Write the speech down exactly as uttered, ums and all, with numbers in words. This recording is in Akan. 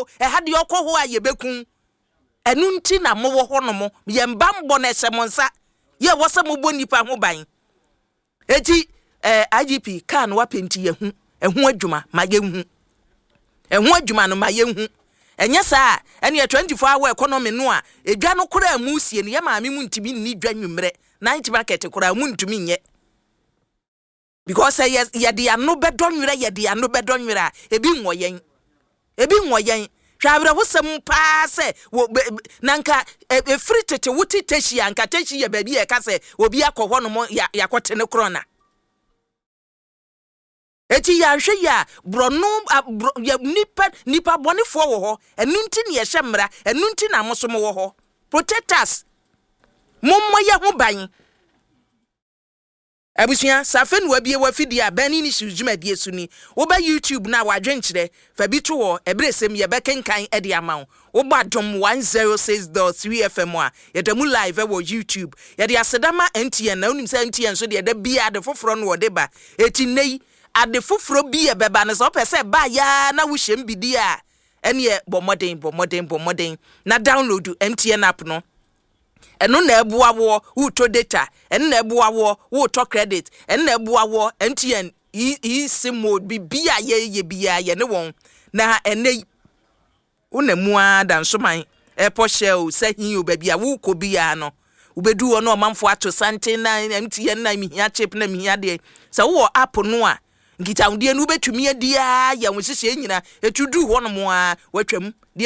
e hade okọ ho a yebekun enu nti na mo wo ho no mo ye mbambo na esemonsa ye wo se mo bo nipa ho ban eti eh I G P kan wa penti ye hu ehu adwuma ma ye hu ehu adwuma no ma ye hu enye saa ene twenty-four hour economy no a edwa no kora mu sie ne ye maame mu ntimi ni dwa nwumre night market kora mu ntumi nye because ye ye de anu bedonwere ye de anu bedonwere ebi nwoyen ebi nwoyen hwabra hosem pa se nanka e free tete wuti teshi anka teshi ye baby e ka se obi akọ no mo yakote ne krona eti ya hwe ya brono ya nipa nipa bonefo wo ho enu nti ne ye hwemra enu nti na mosom wo ho protect us mommo ye ho ban abusia safen wa bie wa fidi a bani ni shujuma die suni wo ba YouTube na wa dwenkyere fa bi to wo ebresem ye bekenkan e de amawo wo ba dom one oh six point three F M a ye da mu live e wo YouTube ye de asedama N T N na unim se N T N so de da bia de foforo no wo de ba eti nei ade foforo bia beba ne so pese ba ya na wo hyem bidi a ene ye bomoden bomoden bomoden na download N T N app no eno na ebuwa wo uto data eno na ebuwa wo uto credit eno na ebuwa wo M T N yi sim bi bia ye ye bia ye ne won na ene una mu ada nsoman airport shell sahin obabia wo ko bia no ubedu wo no manfo ato sante na M T N na mi hia chip na mi hia de sa wo app no a ngita wode no betumi adia ya wo hihye nyina etudu wo no mo a watwam